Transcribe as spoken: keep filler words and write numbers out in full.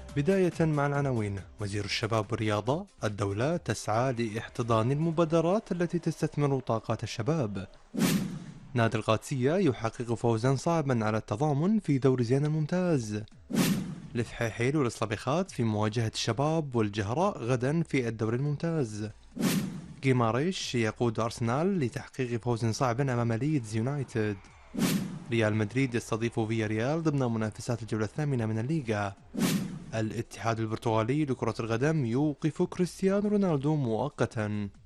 بداية مع العناوين. وزير الشباب والرياضة: الدولة تسعى لاحتضان المبادرات التي تستثمر طاقات الشباب. نادي القادسية يحقق فوزا صعبا على التضامن في دور زين الممتاز. الفحيحيل والإصلبيخات في مواجهة الشباب والجهراء غدا في الدوري الممتاز. جيماريش يقود أرسنال لتحقيق فوز صعب أمام ليدز يونايتد. ريال مدريد يستضيف فيا ريال ضمن منافسات الجولة الثامنة من الليغا. الاتحاد البرتغالي لكرة القدم يوقف كريستيانو رونالدو مؤقتا.